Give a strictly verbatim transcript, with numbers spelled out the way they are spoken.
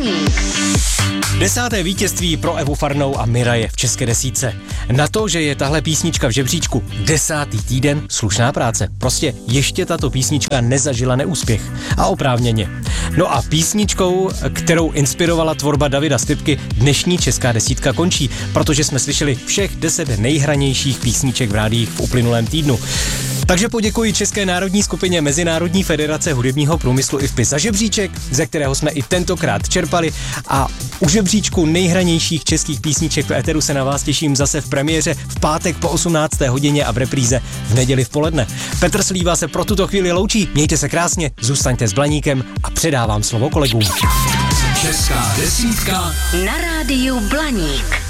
Blaník. Desáté vítězství pro Evu Farnou a Miraje v české desítce. Na to, že je tahle písnička v žebříčku desátý týden, slušná práce. Prostě ještě tato písnička nezažila neúspěch. A oprávněně. No a písničkou, kterou inspirovala tvorba Davida Stipky, dnešní česká desítka končí, protože jsme slyšeli všech deset nejhranějších písniček v rádiích v uplynulém týdnu. Takže poděkuji České národní skupině Mezinárodní federace hudebního průmyslu I F P I za žebříček, ze kterého jsme i tentokrát čerpali, a u žebříčku nejhranějších českých písniček v éteru se na vás těším zase v premiéře v pátek po osmnácté hodině a v repríze v neděli v poledne. Petr Slíva se pro tuto chvíli loučí, mějte se krásně, zůstaňte s Blaníkem a předávám slovo kolegům. Česká desítka Na rádiu Blaník.